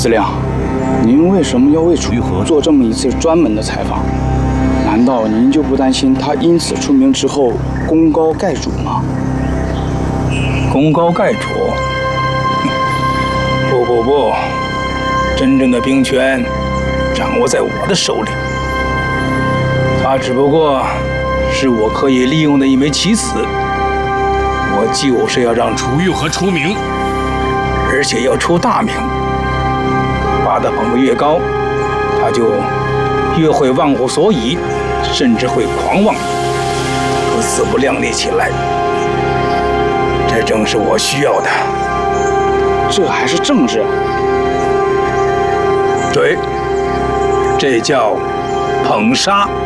司令，您为什么要为楚玉和做这么一次专门的采访？难道您就不担心他因此出名之后功高盖主吗？ 功高盖主？不，真正的兵权掌握在我的手里。他只不过是我可以利用的一枚棋子。我就是要让楚玉和出名，而且要出大名。把他捧得越高，他就越会忘乎所以，甚至会狂妄和自不量力起来。这正是我需要的。 这还是政治？ 对，这叫捧杀。